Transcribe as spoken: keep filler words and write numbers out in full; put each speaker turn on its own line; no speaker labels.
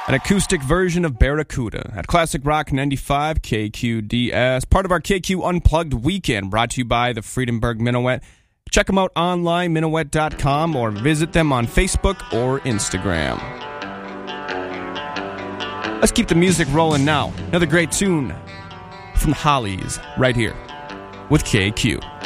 An acoustic version of Barracuda at Classic Rock ninety-five K Q D S, part of our K Q Unplugged weekend, brought to you by the Friedenberg Minuet. Check them out online, minuet dot com, or visit them on Facebook or Instagram. Let's keep the music rolling now. Another great tune from the Hollies right here with K Q.